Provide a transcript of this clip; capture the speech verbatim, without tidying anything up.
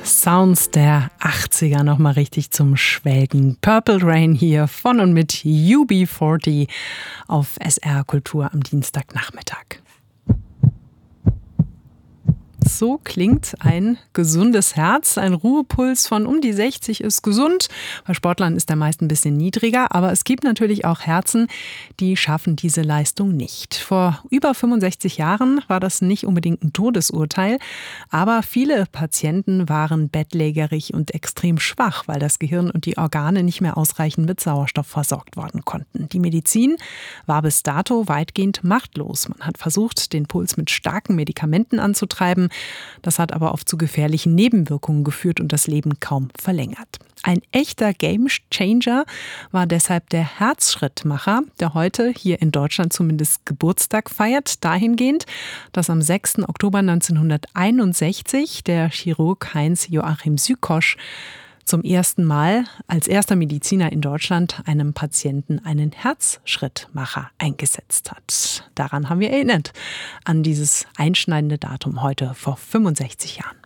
Sounds der achtziger nochmal richtig zum Schwelgen. Purple Rain hier von und mit U B vierzig auf S R Kultur am Dienstagnachmittag. So klingt ein gesundes Herz. Ein Ruhepuls von um die sechzig ist gesund. Bei Sportlern ist der meist ein bisschen niedriger. Aber es gibt natürlich auch Herzen, die schaffen diese Leistung nicht. Vor über fünfundsechzig Jahren war das nicht unbedingt ein Todesurteil. Aber viele Patienten waren bettlägerig und extrem schwach, weil das Gehirn und die Organe nicht mehr ausreichend mit Sauerstoff versorgt werden konnten. Die Medizin war bis dato weitgehend machtlos. Man hat versucht, den Puls mit starken Medikamenten anzutreiben. Das hat aber oft zu gefährlichen Nebenwirkungen geführt und das Leben kaum verlängert. Ein echter Gamechanger war deshalb der Herzschrittmacher, der heute hier in Deutschland zumindest Geburtstag feiert, dahingehend, dass am sechsten Oktober neunzehnhunderteinundsechzig der Chirurg Heinz Joachim Sykosz zum ersten Mal als erster Mediziner in Deutschland einem Patienten einen Herzschrittmacher eingesetzt hat. Daran haben wir erinnert, an dieses einschneidende Datum heute vor fünfundsechzig Jahren.